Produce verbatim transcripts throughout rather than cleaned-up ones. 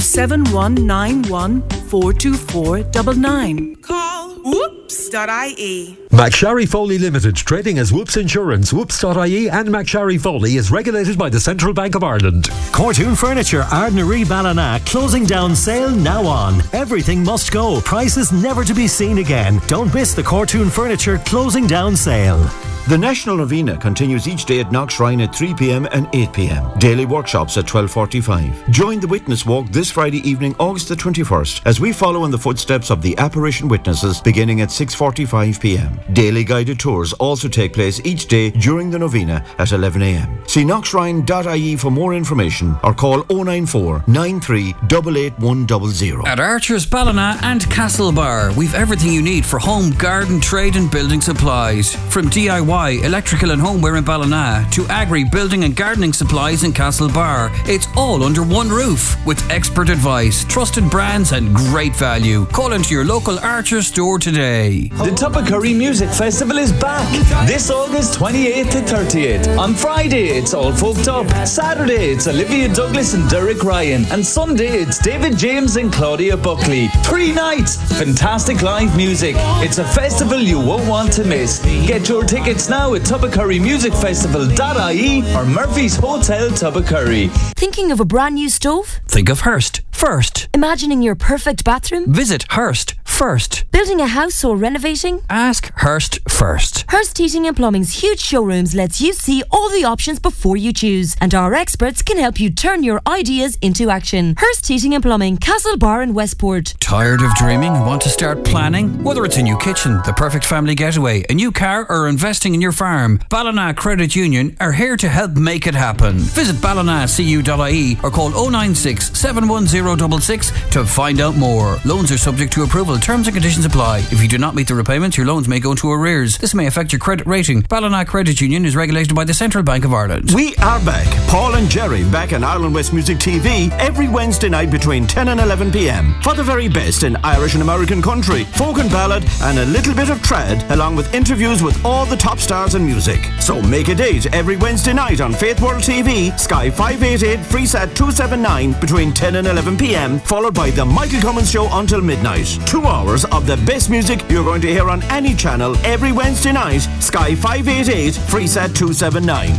seven one nine one, four two four nine nine. Call whoops dot I E. McSharry Foley Limited, trading as Whoops Insurance, whoops dot I E and McSharry Foley is regulated by the Central Bank of Ireland. Cortoon Furniture, Ardnaree Ballina, closing down sale now on. Everything must go, prices never to be seen again. Don't miss the Cortoon Furniture closing down sale. The National Novena continues each day at Knockshrine at three p m and eight p m. Daily workshops at twelve forty-five. Join the Witness Walk this Friday evening, August the twenty-first, as we follow in the footsteps of the apparition witnesses beginning at six forty-five p m. Daily guided tours also take place each day during the Novena at eleven a m. See knockshrine dot I E for more information or call oh nine four, nine three eight eight one zero zero. At Archers, Ballina and Castlebar, we've everything you need for home, garden, trade and building supplies. From D I Y, electrical and homeware in Ballina to agri, building and gardening supplies in Castlebar. It's all under one roof with expert advice, trusted brands and great value. Call into your local Archer store today. The Tubbercurry Music Festival is back this August twenty-eighth to thirtieth. On Friday it's All Folked Up, Saturday it's Olivia Douglas and Derek Ryan, and Sunday it's David James and Claudia Buckley. Three nights, fantastic live music. It's a festival you won't want to miss. Get your tickets now at tubbercurry music festival dot I E or Murphy's Hotel Tubbercurry. Thinking of a brand new stove? Think of Hearst first. Imagining your perfect bathroom? Visit Hearst first. Building a house or renovating? Ask Hearst first. Hearst Heating and Plumbing's huge showrooms lets you see all the options before you choose, and our experts can help you turn your ideas into action. Hearst Heating and Plumbing, Castlebar and Westport. Tired of dreaming and want to start planning? Whether it's a new kitchen, the perfect family getaway, a new car or investing in your farm, Ballina Credit Union are here to help make it happen. Visit ballina c u dot I E or call oh nine six, seven one zero six six to find out more. Loans are subject to approval. Terms and conditions apply. If you do not meet the repayments, your loans may go into arrears. This may affect your credit rating. Ballina Credit Union is regulated by the Central Bank of Ireland. We are back. Paul and Jerry back on Ireland West Music T V every Wednesday night between ten and eleven p m for the very best in Irish and American country, folk and ballad, and a little bit of trad, along with interviews with all the top stars in music. So make a date every Wednesday night on Faith World T V, Sky five eighty-eight, Freesat two seventy-nine between ten and eleven p m, followed by the Michael Cummins Show until midnight. Two hours of the best music you're going to hear on any channel every Wednesday night, Sky five eighty-eight, Freesat two seventy-nine.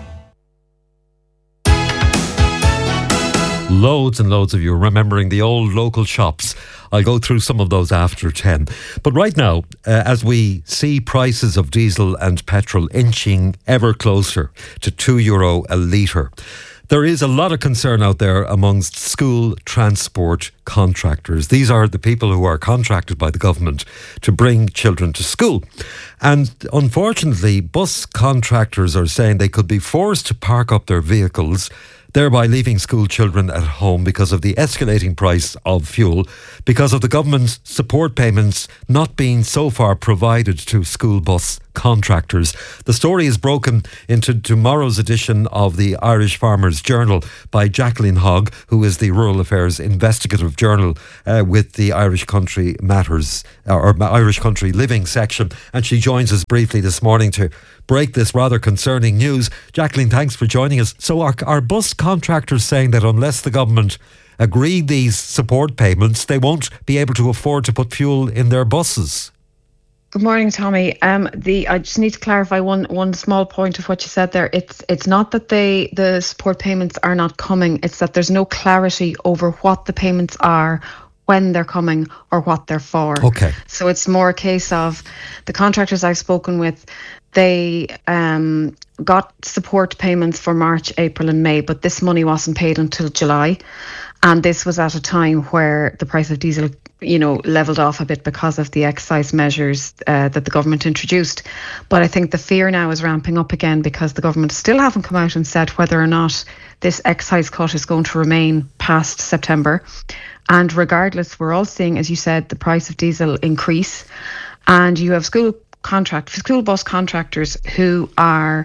Loads and loads of you remembering the old local shops. I'll go through some of those after ten. But right now, uh, as we see prices of diesel and petrol inching ever closer to two euro a litre, there is a lot of concern out there amongst school transport contractors. These are the people who are contracted by the government to bring children to school. And unfortunately, bus contractors are saying they could be forced to park up their vehicles, thereby leaving school children at home because of the escalating price of fuel, because of the government's support payments not being so far provided to school bus contractors. The story is broken into tomorrow's edition of the Irish Farmers Journal by Jacqueline Hogg, who is the Rural Affairs Investigative Journal uh, with the Irish Country Matters, or Irish Country Living section, and she joins us briefly this morning to break this rather concerning news. Jacqueline, thanks for joining us. So are, are bus contractors saying that unless the government agree these support payments, they won't be able to afford to put fuel in their buses? Good morning, Tommy. Um, the I just need to clarify one one small point of what you said there. It's it's not that they the support payments are not coming. It's that there's no clarity over what the payments are, when they're coming, or what they're for. Okay. So it's more a case of the contractors I've spoken with. They um, got support payments for March, April and May, but this money wasn't paid until July. And this was at a time where the price of diesel, you know, levelled off a bit because of the excise measures uh, that the government introduced. But I think the fear now is ramping up again because the government still haven't come out and said whether or not this excise cut is going to remain past September. And regardless, we're all seeing, as you said, the price of diesel increase. And you have school contract, school bus contractors who are,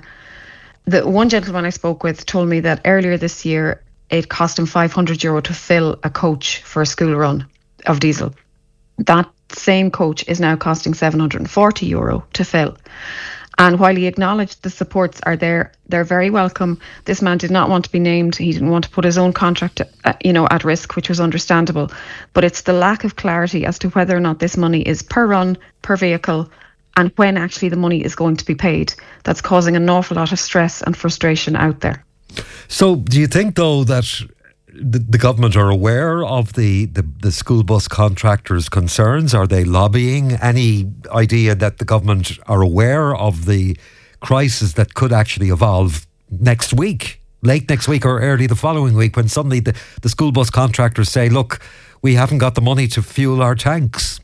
the one gentleman I spoke with told me that earlier this year, it cost him five hundred euro to fill a coach for a school run of diesel. That same coach is now costing seven hundred forty euro to fill. And while he acknowledged the supports are there, they're very welcome. This man did not want to be named. He didn't want to put his own contract, uh, you know, at risk, which was understandable. But it's the lack of clarity as to whether or not this money is per run, per vehicle, and when actually the money is going to be paid that's causing an awful lot of stress and frustration out there. So do you think, though, that the, the government are aware of the, the, the school bus contractors' concerns? Are they lobbying? Any idea that the government are aware of the crisis that could actually evolve next week, late next week or early the following week, when suddenly the, the school bus contractors say, look, we haven't got the money to fuel our tanks?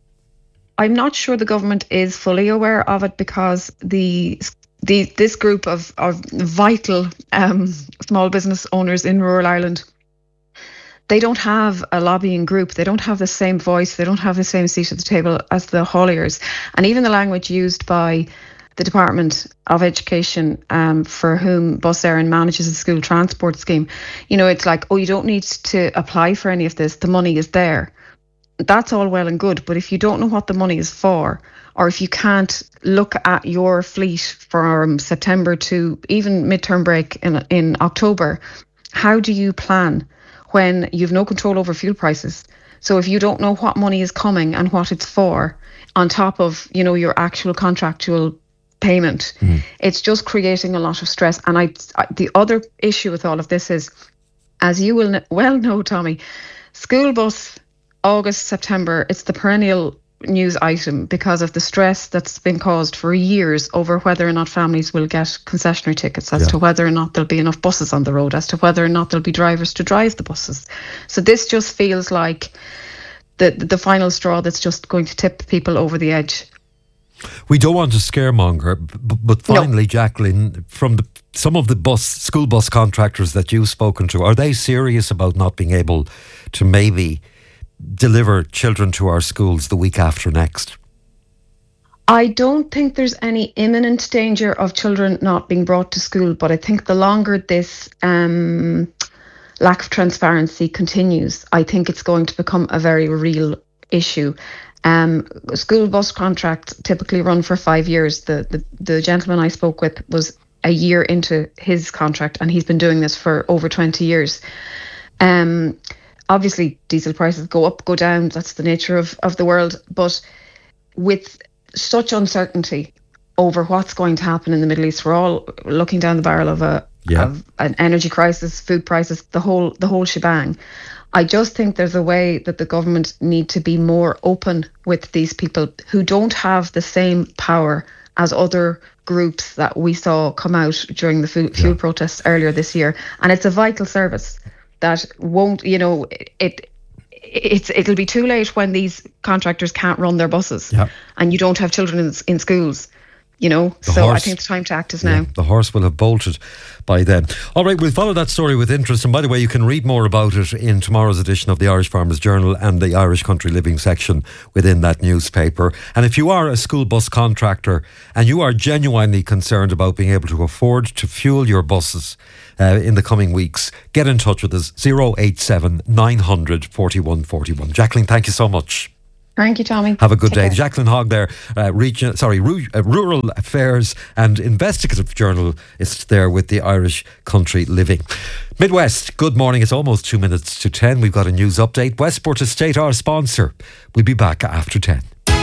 I'm not sure the government is fully aware of it, because the the this group of, of vital um, small business owners in rural Ireland, they don't have a lobbying group. They don't have the same voice. They don't have the same seat at the table as the hauliers. And even the language used by the Department of Education, um, for whom Bus Éireann manages the school transport scheme, you know, it's like, oh, you don't need to apply for any of this. The money is there. That's all well and good. But if you don't know what the money is for, or if you can't look at your fleet from September to even midterm break in in October, how do you plan when you've no control over fuel prices? So if you don't know what money is coming and what it's for, on top of, you know, your actual contractual payment, mm. it's just creating a lot of stress. And I, I, the other issue with all of this is, as you will n- well know, Tommy, school bus, August, September, it's the perennial news item because of the stress that's been caused for years over whether or not families will get concessionary tickets, as yeah. to whether or not there'll be enough buses on the road, as to whether or not there'll be drivers to drive the buses. So this just feels like the the final straw that's just going to tip people over the edge. We don't want to scaremonger, but, but finally, no. Jacqueline, from the, some of the bus school bus contractors that you've spoken to, are they serious about not being able to maybe deliver children to our schools the week after next? I don't think there's any imminent danger of children not being brought to school, but I think the longer this um, lack of transparency continues, I think it's going to become a very real issue. Um, school bus contracts typically run for five years. The, the the gentleman I spoke with was a year into his contract, and he's been doing this for over twenty years. Um. Obviously, diesel prices go up, go down. That's the nature of, of the world. But with such uncertainty over what's going to happen in the Middle East, we're all looking down the barrel of a yeah. of an energy crisis, food prices, the whole the whole shebang. I just think there's a way that the government need to be more open with these people who don't have the same power as other groups that we saw come out during the fuel yeah. protests earlier this year. And it's a vital service that won't, you know, it it's it'll be too late when these contractors can't run their buses yep. and you don't have children in, in schools, you know. The so horse, I think the time to act is yeah, now. The horse will have bolted by then. All right, we'll follow that story with interest. And by the way, you can read more about it in tomorrow's edition of the Irish Farmers Journal and the Irish Country Living section within that newspaper. And if you are a school bus contractor and you are genuinely concerned about being able to afford to fuel your buses Uh, in the coming weeks, get in touch with us, zero eight seven nine hundred forty-one forty-one. Jacqueline, thank you so much. Thank you, Tommy. Have a good Take day. care. Jacqueline Hogg there, uh, region, sorry, ru- uh, Rural Affairs and Investigative Journalist there with the Irish Country Living. Midwest, good morning. It's almost two minutes to ten. We've got a news update. Westport Estate, our sponsor. We'll be back after ten.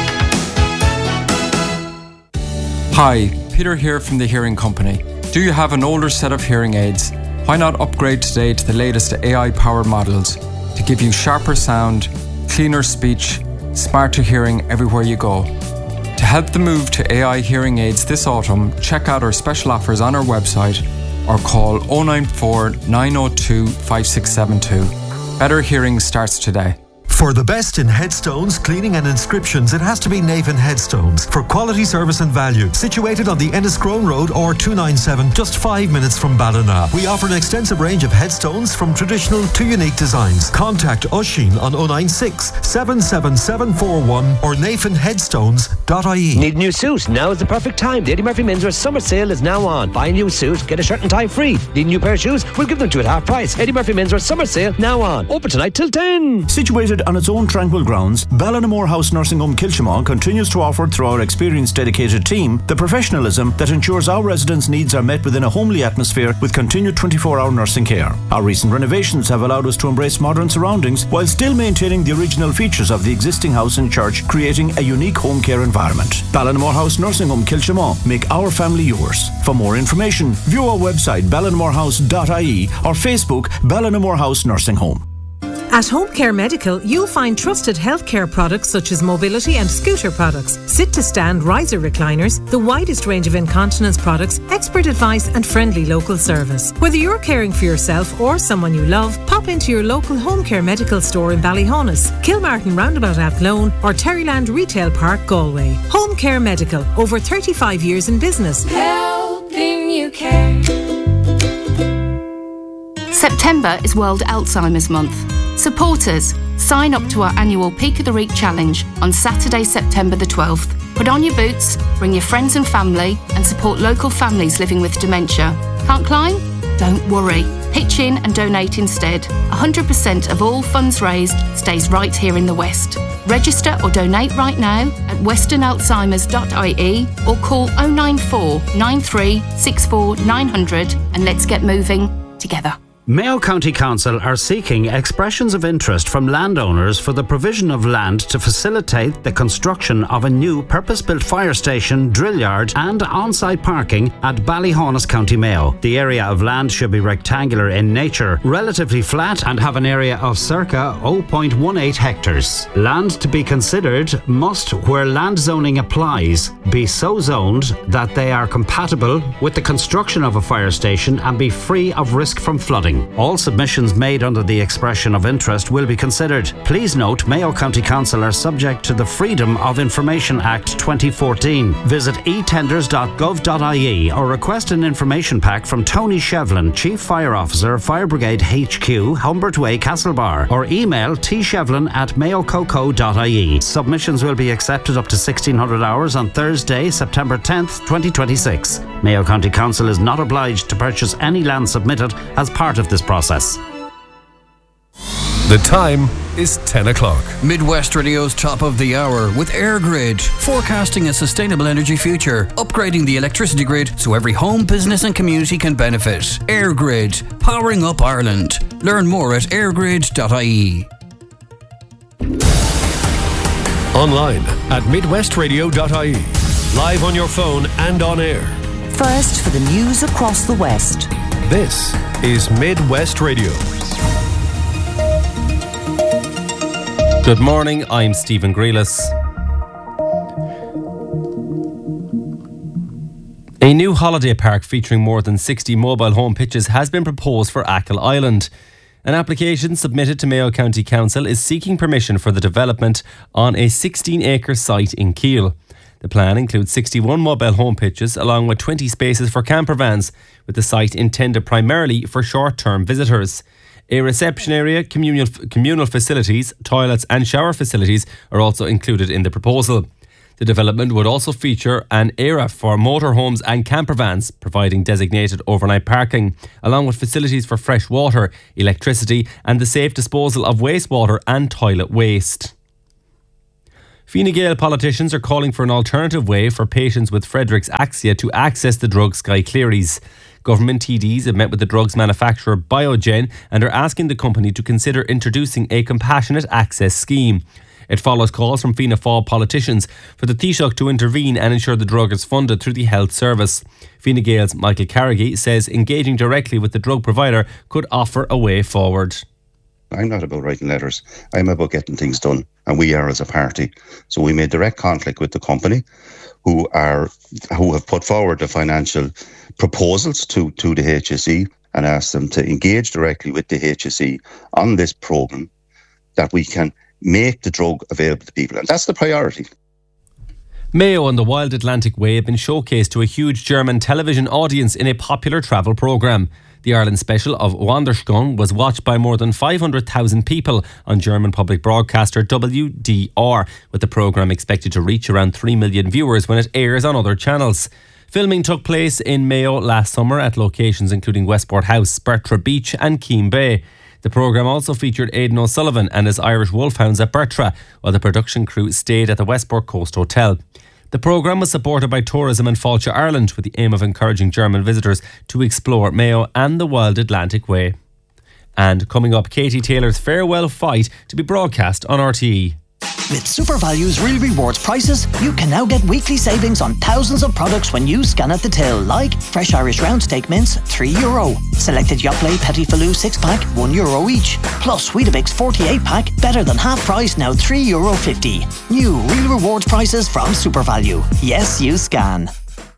Hi, Peter here from the Hearing Company. Do you have an older set of hearing aids? Why not upgrade today to the latest A I-powered models to give you sharper sound, cleaner speech, smarter hearing everywhere you go? To help the move to A I hearing aids this autumn, check out our special offers on our website or call oh nine four nine oh two five six seven two. Better hearing starts today. For the best in headstones, cleaning and inscriptions, it has to be Navan Headstones. For quality service and value. Situated on the Enniscrone Road or two ninety-seven, just five minutes from Ballina. We offer an extensive range of headstones from traditional to unique designs. Contact Oisín on oh nine six, seven seven seven four one or navan headstones dot I E. Need a new suit? Now is the perfect time. The Eddie Murphy Menswear Summer Sale is now on. Buy a new suit, get a shirt and tie free. Need a new pair of shoes? We'll give them to you at half price. Eddie Murphy Menswear Summer Sale now on. Open tonight till ten. Situated on its own tranquil grounds, Ballinamore House Nursing Home Kilchimon continues to offer, through our experienced dedicated team, the professionalism that ensures our residents' needs are met within a homely atmosphere with continued twenty-four hour nursing care. Our recent renovations have allowed us to embrace modern surroundings while still maintaining the original features of the existing house and church, creating a unique home care environment. Ballinamore House Nursing Home Kilchimon. Make our family yours. For more information, view our website ballinamorehouse dot I E or Facebook Ballinamore House Nursing Home. At Home Care Medical, you'll find trusted healthcare products such as mobility and scooter products, sit-to-stand riser recliners, the widest range of incontinence products, expert advice and friendly local service. Whether you're caring for yourself or someone you love, pop into your local Home Care Medical store in Ballyhonus, Kilmartin Roundabout Athlone or Terryland Retail Park, Galway. Home Care Medical, over thirty-five years in business. Helping you care. September is World Alzheimer's Month. Supporters, sign up to our annual Peak of the Reek Challenge on Saturday, September the twelfth. Put on your boots, bring your friends and family and support local families living with dementia. Can't climb? Don't worry. Pitch in and donate instead. one hundred percent of all funds raised stays right here in the West. Register or donate right now at western alzheimers dot I E or call oh nine four, nine three six four, nine hundred and let's get moving together. Mayo County Council are seeking expressions of interest from landowners for the provision of land to facilitate the construction of a new purpose-built fire station, drill yard and on-site parking at Ballyhonus, County Mayo. The area of land should be rectangular in nature, relatively flat and have an area of circa zero point one eight hectares. Land to be considered must, where land zoning applies, be so zoned that they are compatible with the construction of a fire station and be free of risk from flooding. All submissions made under the expression of interest will be considered. Please note, Mayo County Council are subject to the Freedom of Information Act twenty fourteen. Visit e tenders dot gov dot I E or request an information pack from Tony Shevlin, Chief Fire Officer, Fire Brigade H Q, Humbert Way, Castlebar, or email t shevlin at mayo coco dot I E. Submissions will be accepted up to sixteen hundred hours on Thursday, September tenth, twenty twenty-six. Mayo County Council is not obliged to purchase any land submitted as part of this process. The time is ten o'clock. Midwest Radio's top of the hour with AirGrid, forecasting a sustainable energy future, upgrading the electricity grid so every home, business and community can benefit. AirGrid, powering up Ireland. Learn more at airgrid dot I E. Online at midwest radio dot I E. Live on your phone and on air. First for the news across the West. This is Midwest Radio. Good morning, I'm Stephen Grealis. A new holiday park featuring more than sixty mobile home pitches has been proposed for Achill Island. An application submitted to Mayo County Council is seeking permission for the development on a sixteen acre site in Keele. The plan includes sixty-one mobile home pitches along with twenty spaces for camper vans, with the site intended primarily for short-term visitors. A reception area, communal, communal facilities, toilets and shower facilities are also included in the proposal. The development would also feature an area for motorhomes and camper vans, providing designated overnight parking, along with facilities for fresh water, electricity and the safe disposal of wastewater and toilet waste. Fine Gael politicians are calling for an alternative way for patients with Friedreich's ataxia to access the drug Skyclerys. Government T Ds have met with the drugs manufacturer Biogen and are asking the company to consider introducing a compassionate access scheme. It follows calls from Fianna Fáil politicians for the Taoiseach to intervene and ensure the drug is funded through the health service. Fine Gael's Michael Carrigy says engaging directly with the drug provider could offer a way forward. I'm not about writing letters. I'm about getting things done, and we are as a party. So we made direct conflict with the company, who are who have put forward the financial proposals to, to the H S E, and asked them to engage directly with the H S E on this programme, that we can make the drug available to people. And that's the priority. Mayo and the Wild Atlantic Way have been showcased to a huge German television audience in a popular travel programme. The Ireland special of Wandersprung was watched by more than five hundred thousand people on German public broadcaster W D R, with the programme expected to reach around three million viewers when it airs on other channels. Filming took place in Mayo last summer at locations including Westport House, Bertra Beach and Keene Bay. The programme also featured Aidan O'Sullivan and his Irish Wolfhounds at Bertra, while the production crew stayed at the Westport Coast Hotel. The programme was supported by Tourism and Fáilte Ireland with the aim of encouraging German visitors to explore Mayo and the Wild Atlantic Way. And coming up, Katie Taylor's farewell fight to be broadcast on R T E. With SuperValue's Real Rewards prices, you can now get weekly savings on thousands of products when you scan at the till, like fresh Irish round steak mince, three euro. Selected Yoplait Petit Filou six pack, one euro each. Plus Weetabix forty-eight pack, better than half price, now three euro fifty. New Real Rewards prices from SuperValue. Yes, you scan.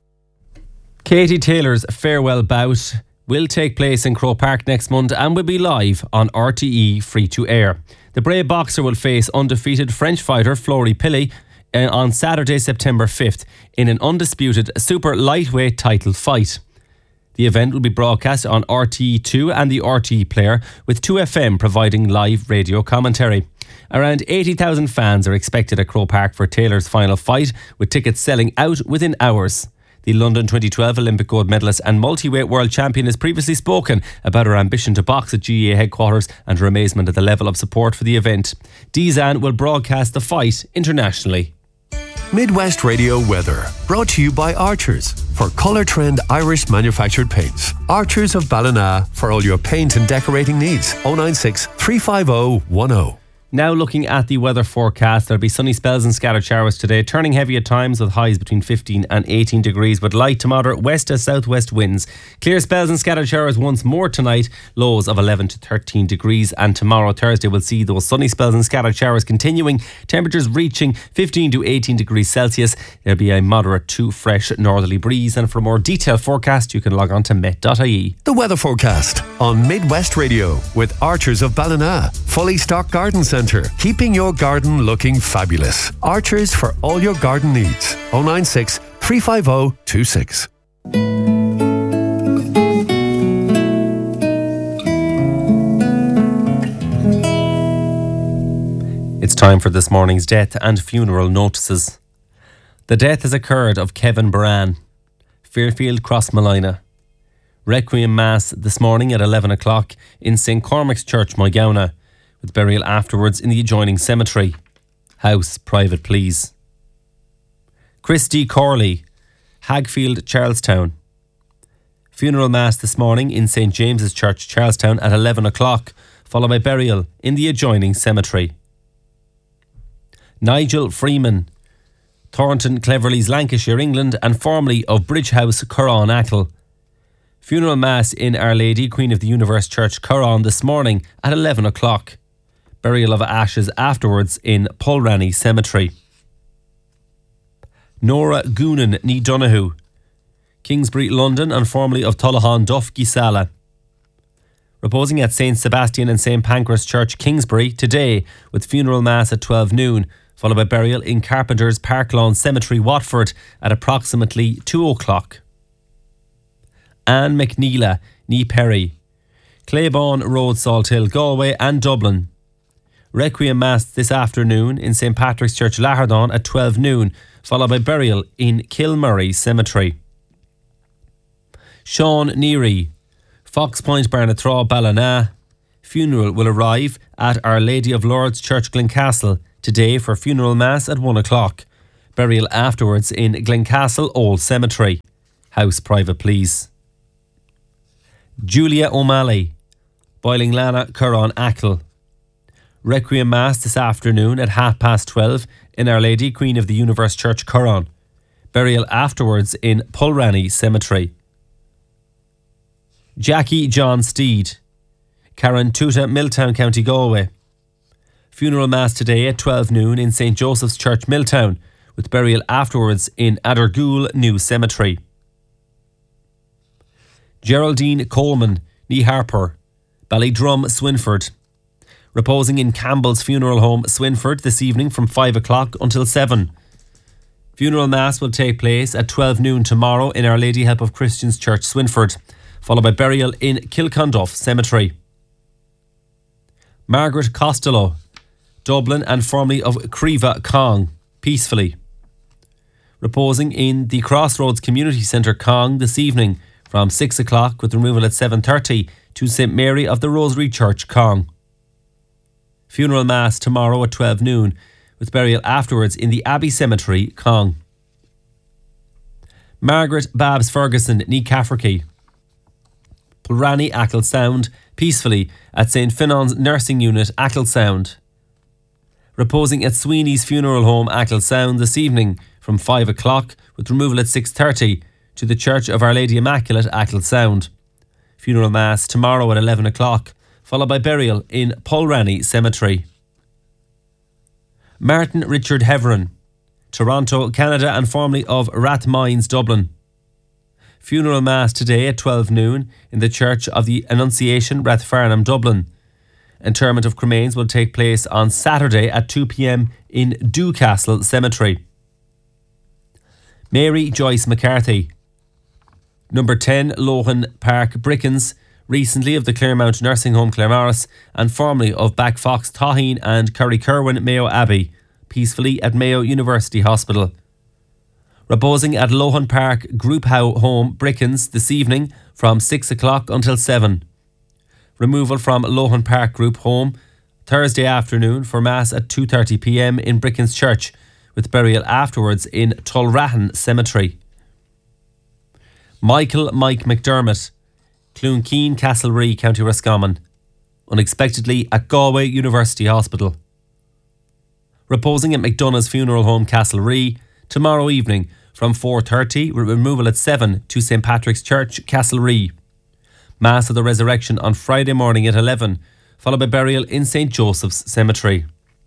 Katie Taylor's farewell bout will take place in Croke Park next month and will be live on R T E free to air. The Bray boxer will face undefeated French fighter Flory Pilly on Saturday, September fifth, in an undisputed super lightweight title fight. The event will be broadcast on R T E two and the R T E player, with two F M providing live radio commentary. Around eighty thousand fans are expected at Croke Park for Taylor's final fight, with tickets selling out within hours. The London twenty twelve Olympic gold medalist and multi-weight world champion has previously spoken about her ambition to box at G A A headquarters and her amazement at the level of support for the event. Deezan will broadcast the fight internationally. Midwest Radio weather, brought to you by Archers for Colour Trend Irish manufactured paints. Archers of Ballina for all your paint and decorating needs. oh nine six, three five oh, one oh. Now looking at the weather forecast, there'll be sunny spells and scattered showers today, turning heavy at times with highs between fifteen and eighteen degrees, with light to moderate west to southwest winds. Clear spells and scattered showers once more tonight, lows of eleven to thirteen degrees, and tomorrow, Thursday, we'll see those sunny spells and scattered showers continuing, temperatures reaching fifteen to eighteen degrees Celsius. There'll be a moderate to fresh northerly breeze, and for a more detailed forecast, you can log on to met dot I E. The weather forecast on Midwest Radio with Archers of Ballina, fully stocked garden centre, keeping your garden looking fabulous. Archers for all your garden needs. oh nine six, three five oh, two six. It's time for this morning's death and funeral notices. The death has occurred of Kevin Baran, Fairfield, Crossmolina. Requiem Mass this morning at eleven o'clock in Saint Cormac's Church, Moygownagh, with burial afterwards in the adjoining cemetery. House private, please. Chris D. Corley, Hagfield, Charlestown. Funeral Mass this morning in Saint James's Church, Charlestown at eleven o'clock, followed by burial in the adjoining cemetery. Nigel Freeman, Thornton Cleverleys, Lancashire, England, and formerly of Bridge House, Curran, Achill. Funeral Mass in Our Lady, Queen of the Universe Church, Curran this morning at eleven o'clock. Burial of ashes afterwards in Pulranny Cemetery. Nora Goonan, ní Donoghue, Kingsbury, London, and formerly of Tullahan, Duff, Gisala. Reposing at Saint Sebastian and Saint Pancras Church, Kingsbury, today, with funeral mass at twelve noon, followed by burial in Carpenter's Park Lawn Cemetery, Watford, at approximately two o'clock. Anne McNeila, ní Perry, Claiborne Road, Salthill, Galway and Dublin. Requiem Mass this afternoon in Saint Patrick's Church, Lahardon at twelve noon, followed by burial in Kilmurray Cemetery. Sean Neary, Fox Point, Barnathraw, Ballina. Funeral will arrive at Our Lady of Lourdes Church, Glencastle, today for funeral mass at one o'clock. Burial afterwards in Glencastle Old Cemetery. House private, please. Julia O'Malley, Boiling Lana, Curran, Achill. Requiem Mass this afternoon at half past twelve in Our Lady, Queen of the Universe Church, Curran. Burial afterwards in Pulranny Cemetery. Jackie John Steed, Carrantuta, Milltown, County Galway. Funeral Mass today at twelve noon in Saint Joseph's Church, Milltown, with burial afterwards in Addergool New Cemetery. Geraldine Coleman, ní Harper, Ballydrum, Swinford. Reposing in Campbell's Funeral Home, Swinford, this evening from five o'clock until seven. Funeral Mass will take place at twelve noon tomorrow in Our Lady Help of Christians Church, Swinford, followed by burial in Kilconduff Cemetery. Margaret Costello, Dublin and formerly of Creva, Cong, peacefully. Reposing in the Crossroads Community Centre, Cong, this evening from six o'clock with removal at seven thirty. to Saint Mary of the Rosary Church, Cong. Funeral Mass tomorrow at twelve noon, with burial afterwards in the Abbey Cemetery, Cong. Margaret Babs Ferguson, ní Cafferkey. Pulrani, Achill Sound, peacefully at Saint Finon's Nursing Unit, Achill Sound. Reposing at Sweeney's Funeral Home, Achill Sound this evening from five o'clock, with removal at six thirty to the Church of Our Lady Immaculate, Achill Sound. Funeral Mass tomorrow at eleven o'clock, followed by burial in Pulrani Cemetery. Martin Richard Heverin, Toronto, Canada, and formerly of Rathmines, Dublin. Funeral Mass today at twelve noon in the Church of the Annunciation, Rathfarnham, Dublin. Interment of cremains will take place on Saturday at two p.m. in Dewcastle Cemetery. Mary Joyce McCarthy, number ten Lohan Park, Brickens, recently of the Claremont Nursing Home, Claremorris, and formerly of Backfox, Taheen and Currykerwin, Mayo Abbey, peacefully at Mayo University Hospital. Reposing at Lohan Park Group Home, Brickens, this evening from six o'clock until seven. Removal from Lohan Park Group Home Thursday afternoon for Mass at two thirty p.m. in Brickens Church, with burial afterwards in Tulrahan Cemetery. Michael Mike McDermott, Cloonkeen, Castlerea, County Roscommon, unexpectedly at Galway University Hospital. Reposing at McDonough's Funeral Home, Castlerea, tomorrow evening from four thirty, with removal at seven to Saint Patrick's Church, Castlerea. Mass of the Resurrection on Friday morning at eleven, followed by burial in Saint Joseph's Cemetery.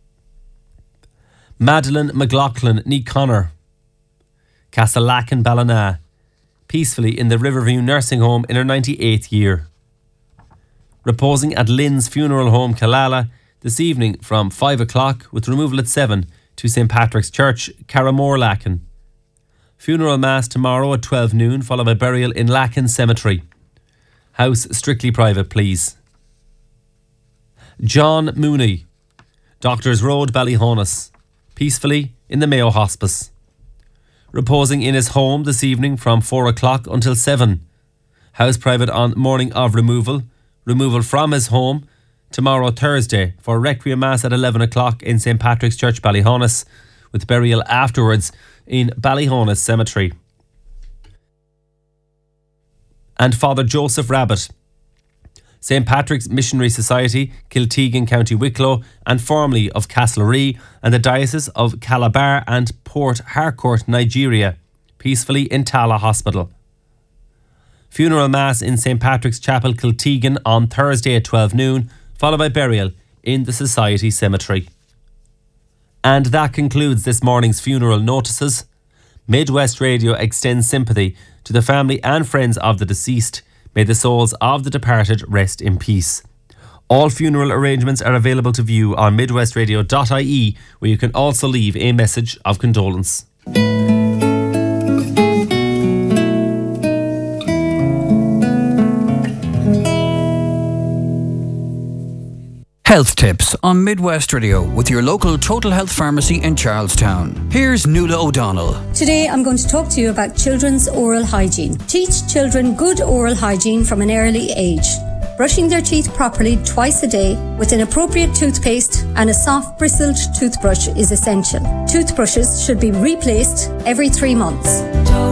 Madeline McLaughlin, ní Connor, Castellakin, Ballina, peacefully in the Riverview Nursing Home in her ninety-eighth year. Reposing at Lynn's Funeral Home, Killala, this evening from five o'clock, with removal at seven to Saint Patrick's Church, Carramore, Lacken. Funeral Mass tomorrow at twelve noon, followed by burial in Lacken Cemetery. House strictly private, please. John Mooney, Doctors Road, Ballyhonus, peacefully in the Mayo Hospice. Reposing in his home this evening from four o'clock until seven. House private on morning of removal. Removal from his home tomorrow, Thursday, for Requiem Mass at eleven o'clock in Saint Patrick's Church, Ballyhonus, with burial afterwards in Ballyhonus Cemetery. And Father Joseph Rabbit, Saint Patrick's Missionary Society, Kiltegan, County Wicklow, and formerly of Castlerea and the Diocese of Calabar and Port Harcourt, Nigeria, peacefully in Tala Hospital. Funeral Mass in Saint Patrick's Chapel, Kiltegan on Thursday at twelve noon, followed by burial in the Society Cemetery. And that concludes this morning's funeral notices. Midwest Radio extends sympathy to the family and friends of the deceased. May the souls of the departed rest in peace. All funeral arrangements are available to view on midwest radio dot I E, where you can also leave a message of condolence. Health tips on Midwest Radio with your local Total Health Pharmacy in Charlestown. Here's Nuala O'Donnell. Today I'm going to talk to you about children's oral hygiene. Teach children good oral hygiene from an early age. Brushing their teeth properly twice a day with an appropriate toothpaste and a soft bristled toothbrush is essential. Toothbrushes should be replaced every three months.